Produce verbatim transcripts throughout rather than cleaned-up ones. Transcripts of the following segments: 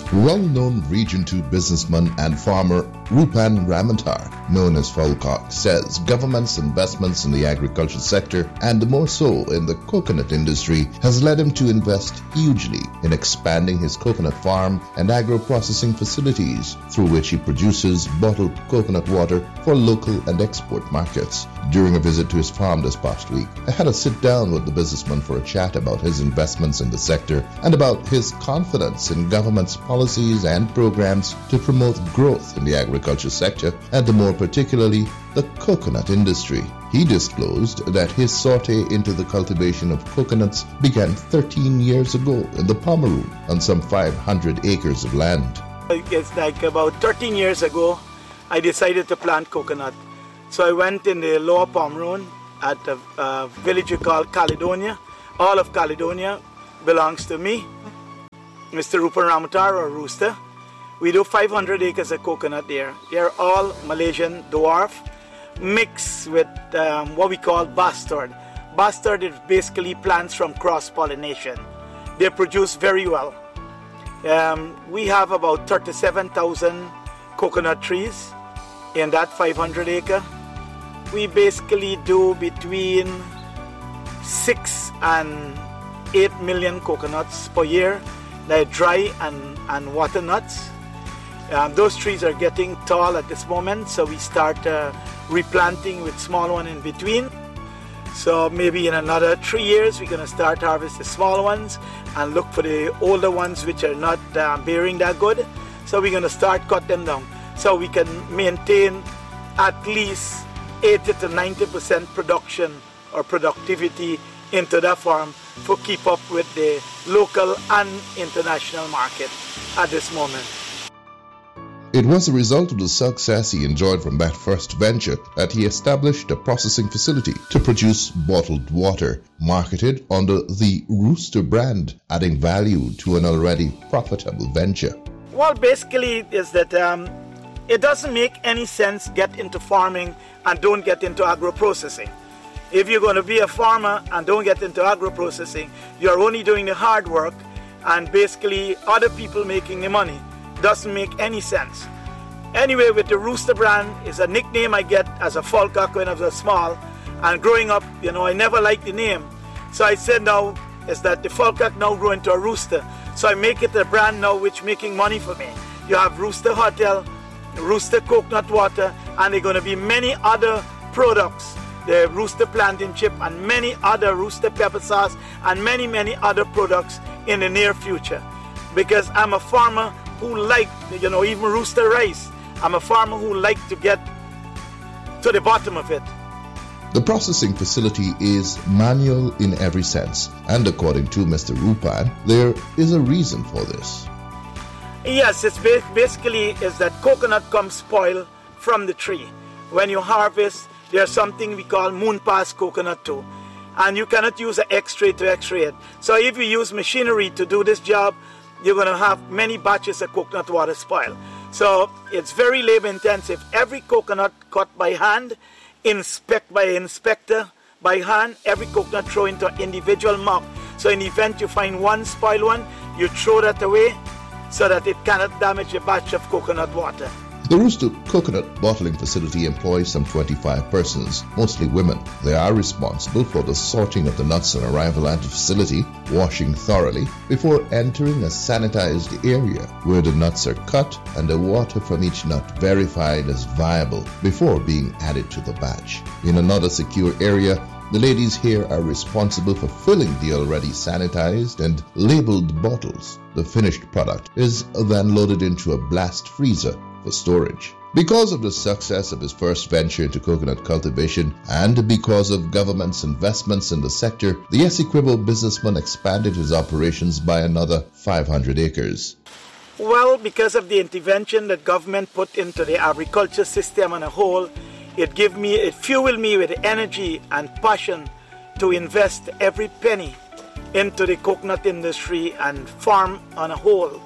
Well-known Region two businessman and farmer Rupan Ramantar, known as Falcock, says government's investments in the agriculture sector, and more so in the coconut industry, has led him to invest hugely in expanding his coconut farm and agro-processing facilities, through which he produces bottled coconut water for local and export markets. During a visit to his farm this past week, I had a sit down with the businessman for a chat about his investments in the sector and about his confidence in government's policies and programs to promote growth in the agriculture sector, and more particularly the coconut industry. He disclosed that his sortie into the cultivation of coconuts began thirteen years ago in the Pomeroon on some five hundred acres of land. It's like about thirteen years ago, I decided to plant coconut. So I went in the Lower Pomeroon at a, a village we call Caledonia. All of Caledonia belongs to me, Mister Rupan Ramantar, or Rooster. We do five hundred acres of coconut there. They're all Malaysian dwarf, mixed with um, what we call bastard. Bastard is basically plants from cross-pollination. They produce very well. Um, we have about thirty-seven thousand coconut trees in that five hundred acre. We basically do between six and eight million coconuts per year. They're dry and, and water nuts. Um, those trees are getting tall at this moment, so we start uh, replanting with small one in between. So maybe in another three years, we're going to start harvest the small ones and look for the older ones which are not uh, bearing that good. So we're going to start cut them down so we can maintain at least eighty to ninety percent production or productivity into that farm for keep up with the local and international market at this moment. It was a result of the success he enjoyed from that first venture that he established a processing facility to produce bottled water, marketed under the Rooster brand, adding value to an already profitable venture. Well, basically is that um, it doesn't make any sense get into farming and don't get into agro-processing. If you're going to be a farmer and don't get into agro-processing, you're only doing the hard work and basically other people making the money. Doesn't make any sense. Anyway, with the Rooster brand, is a nickname I get as a Falcock when I was small, and growing up, you know, I never liked the name. So I said now is that the Falcock now grew into a Rooster. So I make it a brand now which making money for me. You have Rooster Hotel, Rooster Coconut Water, and there are going to be many other products. The Rooster Plantain Chip and many other Rooster Pepper Sauce and many, many other products in the near future. Because I'm a farmer who like, you know, even Rooster Rice. I'm a farmer who like to get to the bottom of it. The processing facility is manual in every sense, and according to Mister Rupan, there is a reason for this. Yes, it's basically is that coconut comes spoiled from the tree. When you harvest, there's something we call moon pass coconut too, and you cannot use an X-ray to X-ray it. So if you use machinery to do this job, you're going to have many batches of coconut water spoil. So it's very labor intensive. Every coconut cut by hand, inspect by inspector by hand, every coconut throw into an individual mug. So in the event you find one spoiled one, you throw that away so that it cannot damage a batch of coconut water. The Rooster Coconut Bottling Facility employs some twenty-five persons, mostly women. They are responsible for the sorting of the nuts on arrival at the facility, washing thoroughly, before entering a sanitized area where the nuts are cut and the water from each nut verified as viable before being added to the batch. In another secure area, the ladies here are responsible for filling the already sanitized and labeled bottles. The finished product is then loaded into a blast freezer for storage. Because of the success of his first venture into coconut cultivation and because of government's investments in the sector, the Essequibo businessman expanded his operations by another five hundred acres. Well, because of the intervention that government put into the agriculture system on a whole, it gave me, it fueled me with energy and passion to invest every penny into the coconut industry and farm on a whole.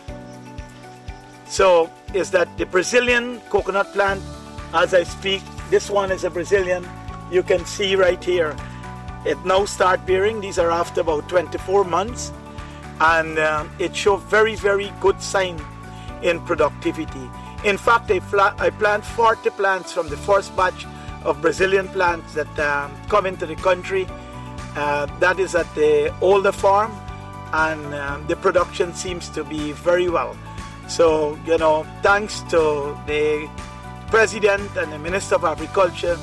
So is that the Brazilian coconut plant, as I speak, this one is a Brazilian. You can see right here, it now start bearing. These are after about twenty-four months. and um, it showed very, very good sign in productivity. In fact, I, pla- I planted forty plants from the first batch of Brazilian plants that um, come into the country. Uh, that is at the older farm, and um, the production seems to be very well. So, you know, thanks to the President and the Minister of Agriculture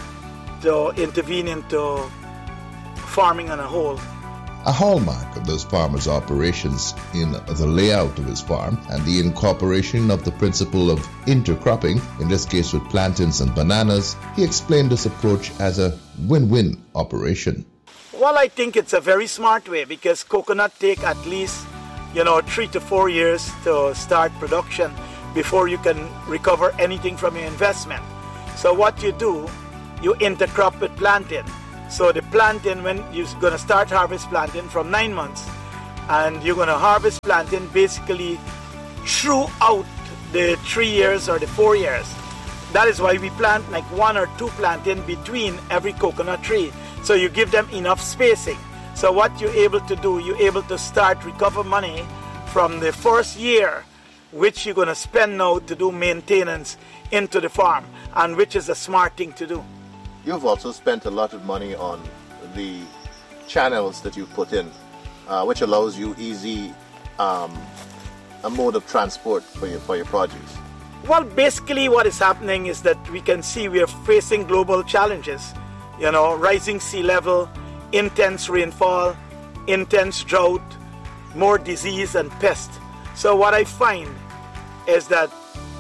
to intervene into farming on a whole. A hallmark of those farmers' operations in the layout of his farm and the incorporation of the principle of intercropping, in this case with plantains and bananas, he explained this approach as a win-win operation. Well, I think it's a very smart way because coconut take at least, you know, three to four years to start production before you can recover anything from your investment. So what you do, you intercrop with plantain. So the plantain, when you're going to start harvest plantain from nine months, and you're going to harvest plantain basically throughout the three years or the four years. That is why we plant like one or two plantain between every coconut tree. So you give them enough spacing. So what you're able to do, you're able to start recover money from the first year, which you're going to spend now to do maintenance into the farm, and which is a smart thing to do. You've also spent a lot of money on the channels that you've put in, uh, which allows you easy um, a mode of transport for your, for your produce. Well, basically what is happening is that we can see we are facing global challenges. You know, rising sea level, intense rainfall, intense drought, more disease and pest. So what I find is that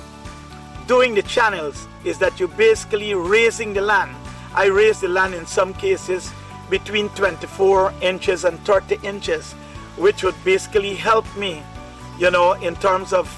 doing the channels is that you're basically raising the land. I raise the land in some cases between twenty-four inches and thirty inches, which would basically help me, you know, in terms of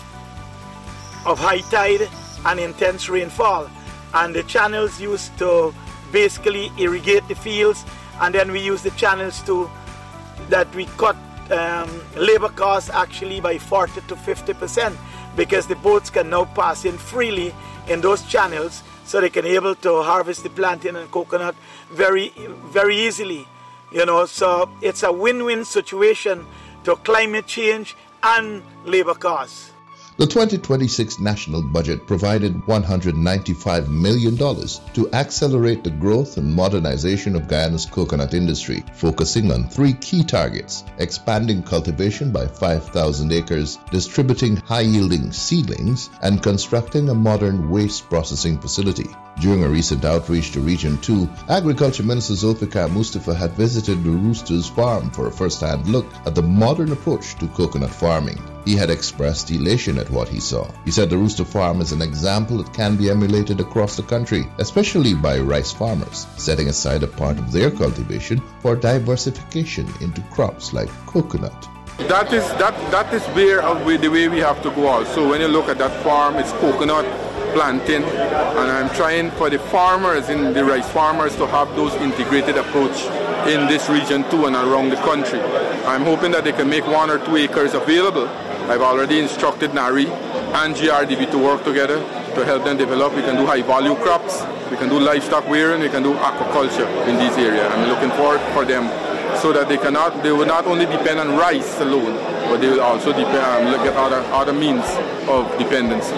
of high tide and intense rainfall. And the channels used to basically irrigate the fields, and then we use the channels to that we cut um, labor costs actually by forty to fifty percent, because the boats can now pass in freely in those channels, so they can able to harvest the plantain and coconut very, very easily. You know, so it's a win-win situation to climate change and labor costs. The twenty twenty-six national budget provided one hundred ninety-five million dollars to accelerate the growth and modernization of Guyana's coconut industry, focusing on three key targets: expanding cultivation by five thousand acres, distributing high-yielding seedlings, and constructing a modern waste processing facility. During a recent outreach to Region two, Agriculture Minister Zulfikar Mustafa had visited the Roosters farm for a first-hand look at the modern approach to coconut farming. He had expressed elation at what he saw. He said the Rooster farm is an example that can be emulated across the country, especially by rice farmers, setting aside a part of their cultivation for diversification into crops like coconut. That is that that is where uh, the way we have to go also. When you look at that farm, it's coconut, plantain, and I'm trying for the farmers, in the rice farmers, to have those integrated approach in this region too and around the country. I'm hoping that they can make one or two acres available. I've already instructed NARI and G R D B to work together to help them develop. We can do high value crops, we can do livestock rearing, we can do aquaculture in these areas. I'm looking forward for them so that they cannot, they will not only depend on rice alone, but they will also depend, um, get other, other means of dependency.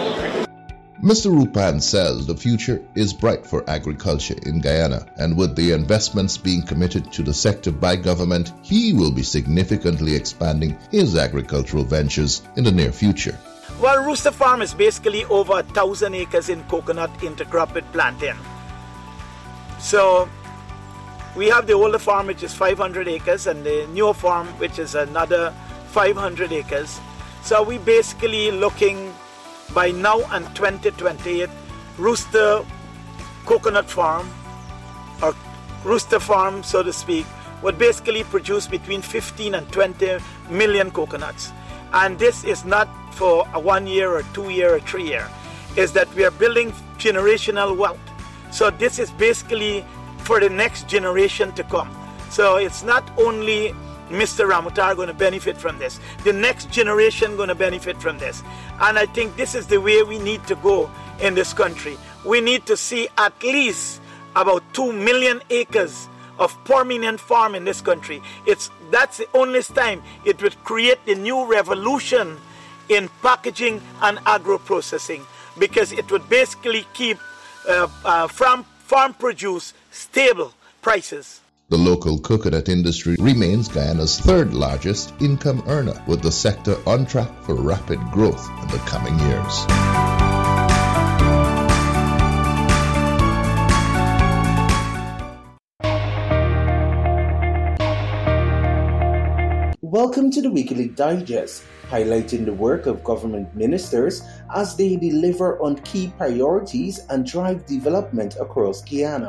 Mister Rupan says the future is bright for agriculture in Guyana, and with the investments being committed to the sector by government, he will be significantly expanding his agricultural ventures in the near future. Well, Rooster Farm is basically over a thousand acres in coconut intercrop with plantain. So we have the older farm, which is five hundred acres, and the newer farm, which is another five hundred acres. So we basically looking by now and twenty twenty-eight, Rooster Coconut Farm, or Rooster Farm, so to speak, would basically produce between fifteen and twenty million coconuts. And this is not for a one year or two year or three year. Is that we are building generational wealth. So this is basically for the next generation to come. So it's not only Mister Ramutar going to benefit from this, the next generation going to benefit from this. And I think this is the way we need to go in this country. We need to see at least about two million acres of permanent farm in this country. It's that's the only time it would create the new revolution in packaging and agro-processing, because it would basically keep uh, uh, farm, farm produce stable prices. The local coconut industry remains Guyana's third largest income earner, with the sector on track for rapid growth in the coming years. Welcome to the Weekly Digest, highlighting the work of government ministers as they deliver on key priorities and drive development across Guyana.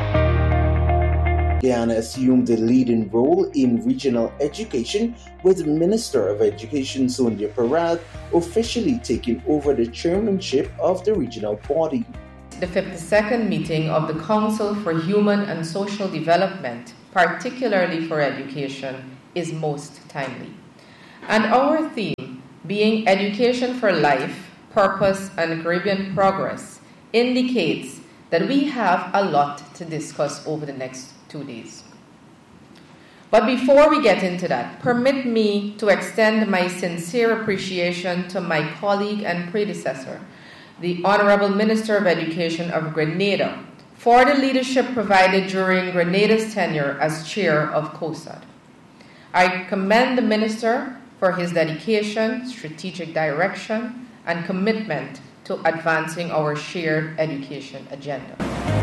Guyana assumed a leading role in regional education, with Minister of Education Sonia Parag officially taking over the chairmanship of the regional body. The fifty-second meeting of the Council for Human and Social Development, particularly for education, is most timely. And our theme, being Education for Life, Purpose and Caribbean Progress, indicates that we have a lot to discuss over the next two days. But before we get into that, permit me to extend my sincere appreciation to my colleague and predecessor, the Honorable Minister of Education of Grenada, for the leadership provided during Grenada's tenure as chair of COSAD. I commend the Minister for his dedication, strategic direction, and commitment to advancing our shared education agenda.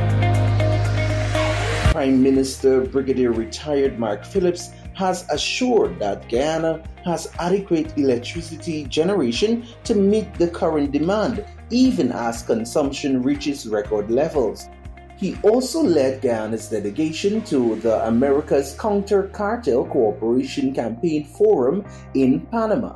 Prime Minister Brigadier Retired Mark Phillips has assured that Guyana has adequate electricity generation to meet the current demand, even as consumption reaches record levels. He also led Guyana's delegation to the America's Counter-Cartel Cooperation Campaign Forum in Panama.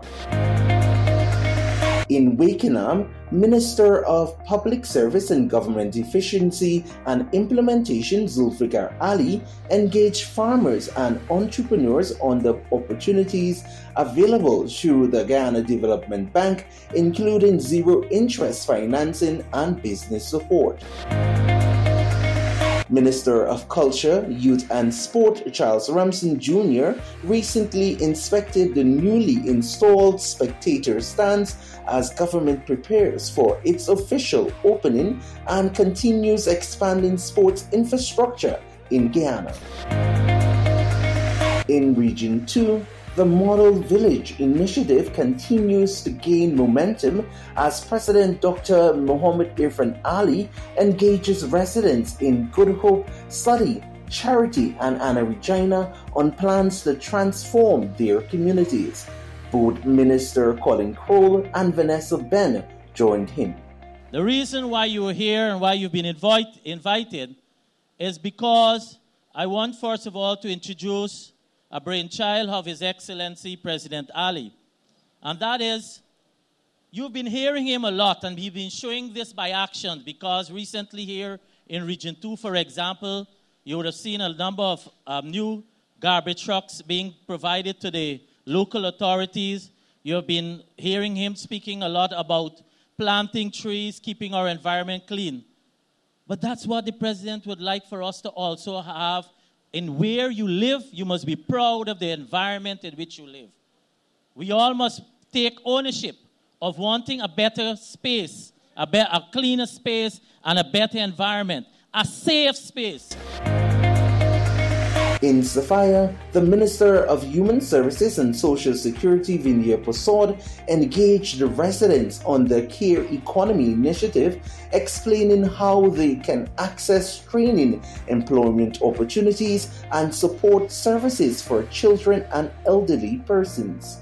In Wakenham, Minister of Public Service and Government Efficiency and Implementation Zulfikar Ali engaged farmers and entrepreneurs on the opportunities available through the Guyana Development Bank, including zero-interest financing and business support. Minister of Culture, Youth and Sport Charles Ramson Junior recently inspected the newly installed spectator stands as government prepares for its official opening and continues expanding sports infrastructure in Guyana. In Region two, the Model Village initiative continues to gain momentum as President Doctor Mohammed Irfan Ali engages residents in Good Hope, Study, Charity, and Anna Regina on plans to transform their communities. Both Minister Colin Crowell and Vanessa Ben joined him. The reason why you are here and why you've been invite, invited is because I want, first of all, to introduce a brainchild of His Excellency President Ali. And that is, you've been hearing him a lot, and we've been showing this by action, because recently here in Region two, for example, you would have seen a number of um, new garbage trucks being provided to the local authorities. You have been hearing him speaking a lot about planting trees, keeping our environment clean. But that's what the President would like for us to also have. In where you live, you must be proud of the environment in which you live. We all must take ownership of wanting a better space, a, be- a cleaner space, and a better environment, a safe space. In Sophia, the Minister of Human Services and Social Security, Vinaya Prasad, engaged the residents on the Care Economy initiative, explaining how they can access training, employment opportunities, and support services for children and elderly persons.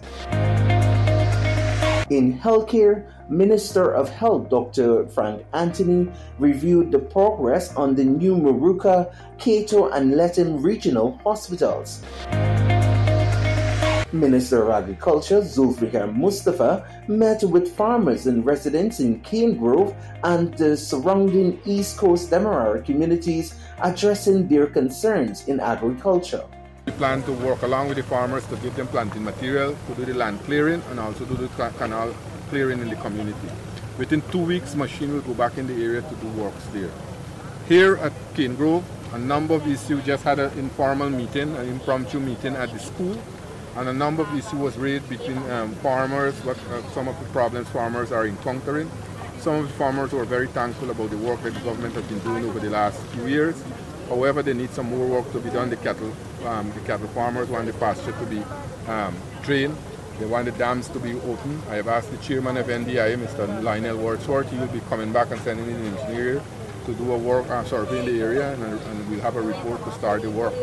In healthcare, Minister of Health Doctor Frank Anthony reviewed the progress on the new Moruca, Cato, and Lethem regional hospitals. Minister of Agriculture Zulfikar Mustafa met with farmers and residents in Cane Grove and the surrounding East Coast Demerara communities, addressing their concerns in agriculture. We plan to work along with the farmers to give them planting material, to do the land clearing, and also to do the canal clearing in the community. Within two weeks, machine will go back in the area to do works there. Here at Cane Grove, A number of issues, just had an informal meeting, an impromptu meeting at the school, and a number of issues was raised between um, farmers, what uh, some of the problems farmers are encountering. Some of the farmers were very thankful about the work that the government has been doing over the last few years. However, they need some more work to be done. The cattle, um, the cattle farmers want the pasture to be um, drained. They want the dams to be open. I have asked the chairman of N D I A, Mister Lionel Wordsworth. He will be coming back and sending in an engineer to do a work uh, survey in the area, and, and we'll have a report to start the work.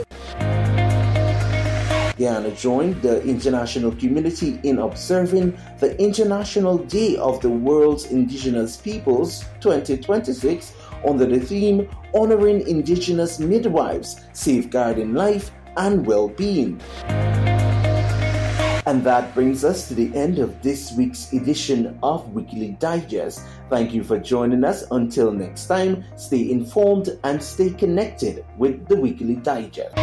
Guyana joined the international community in observing the International Day of the World's Indigenous Peoples twenty twenty-six under the theme Honoring Indigenous Midwives, Safeguarding Life and Well-Being. And that brings us to the end of this week's edition of Weekly Digest. Thank you for joining us. Until next time, stay informed and stay connected with the Weekly Digest.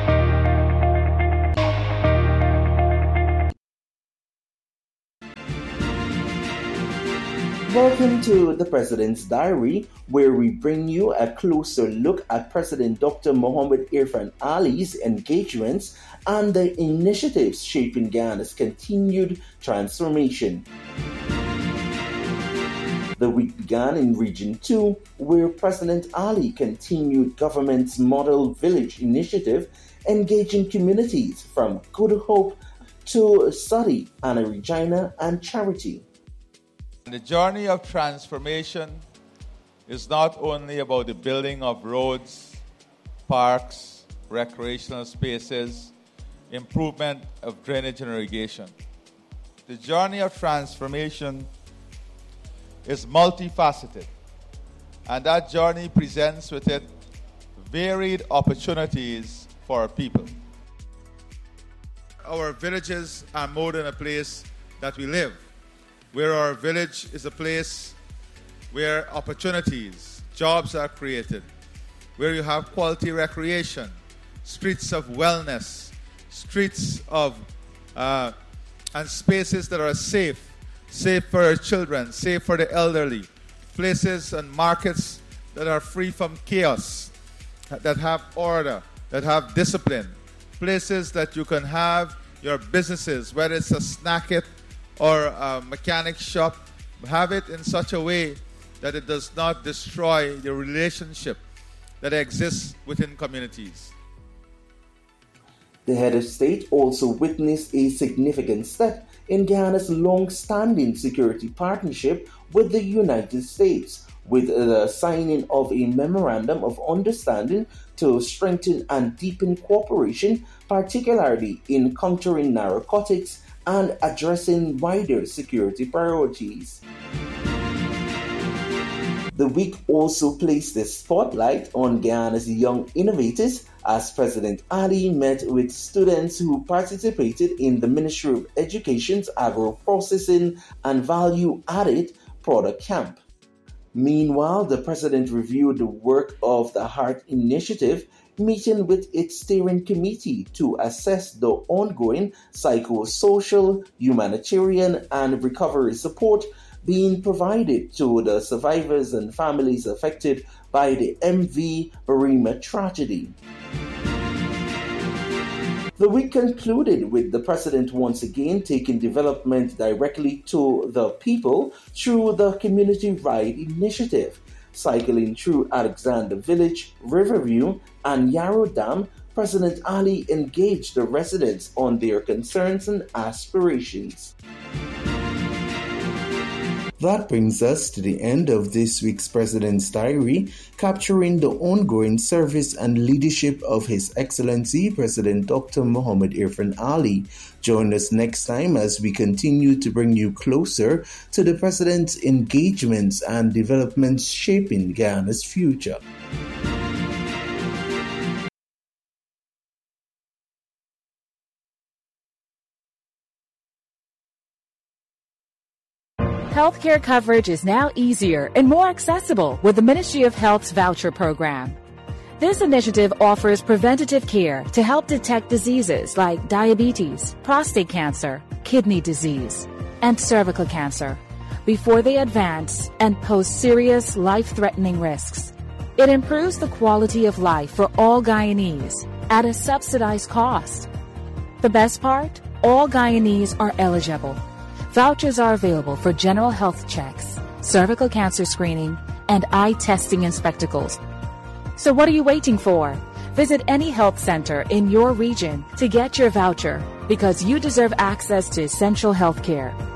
Welcome to the President's Diary, where we bring you a closer look at President Doctor Mohamed Irfaan Ali's engagements and the initiatives shaping Guyana's continued transformation. The week began in Region two, where President Ali continued government's Model Village initiative, engaging communities from Good Hope to Sadi, Anna Regina, and Charity. The journey of transformation is not only about the building of roads, parks, recreational spaces, improvement of drainage and irrigation. The journey of transformation is multifaceted, and that journey presents with it varied opportunities for our people. Our villages are more than a place that we live, where our village is a place where opportunities, jobs are created, where you have quality recreation, streets of wellness, streets of uh, and spaces that are safe, safe for our children, safe for the elderly, places and markets that are free from chaos, that have order, that have discipline, places that you can have your businesses, whether it's a snacket or a mechanic shop, have it in such a way that it does not destroy the relationship that exists within communities. The head of state also witnessed a significant step in Guyana's long-standing security partnership with the United States, with the signing of a memorandum of understanding to strengthen and deepen cooperation, particularly in countering narcotics and addressing wider security priorities. The week also placed the spotlight on Guyana's young innovators as President Ali met with students who participated in the Ministry of Education's Agro-Processing and Value-Added Product Camp. Meanwhile, the President reviewed the work of the HEART Initiative, meeting with its steering committee to assess the ongoing psychosocial, humanitarian, and recovery support being provided to the survivors and families affected by the M V Barima tragedy. The week concluded with the President once again taking development directly to the people through the Community Ride Initiative. Cycling through Alexander Village, Riverview, and Yarrow Dam, President Ali engaged the residents on their concerns and aspirations. That brings us to the end of this week's President's Diary, capturing the ongoing service and leadership of His Excellency President Doctor Mohamed Irfaan Ali. Join us next time as we continue to bring you closer to the President's engagements and developments shaping Guyana's future. Healthcare coverage is now easier and more accessible with the Ministry of Health's voucher program. This initiative offers preventative care to help detect diseases like diabetes, prostate cancer, kidney disease, and cervical cancer before they advance and pose serious life-threatening risks. It improves the quality of life for all Guyanese at a subsidized cost. The best part? All Guyanese are eligible. Vouchers are available for general health checks, cervical cancer screening, and eye testing and spectacles. So what are you waiting for? Visit any health center in your region to get your voucher because you deserve access to essential health care.